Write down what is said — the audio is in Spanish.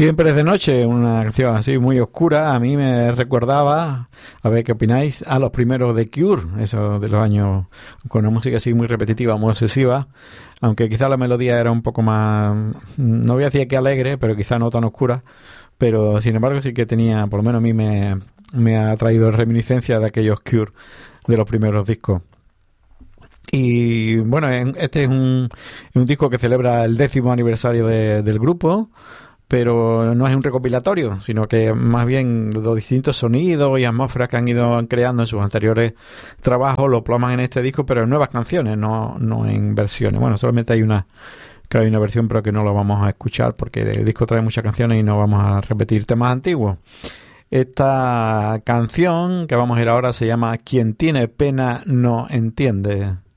Siempre es de noche, una canción así muy oscura. A mí me recordaba, a ver qué opináis, a los primeros de Cure, esos de los años, con una música así muy repetitiva, muy obsesiva, aunque quizá la melodía era un poco más, no voy a decir que alegre, pero quizá no tan oscura, pero sin embargo sí que tenía, por lo menos a mí me ha traído reminiscencia de aquellos Cure de los primeros discos. Y bueno, este es un disco que celebra el 10º aniversario del grupo, pero no es un recopilatorio, sino que más bien los distintos sonidos y atmósferas que han ido creando en sus anteriores trabajos lo plasman en este disco, pero en nuevas canciones, no en versiones. Bueno, solamente hay una versión, pero que no la vamos a escuchar porque el disco trae muchas canciones y no vamos a repetir temas antiguos. Esta canción que vamos a ir ahora se llama Quien tiene pena no entiende.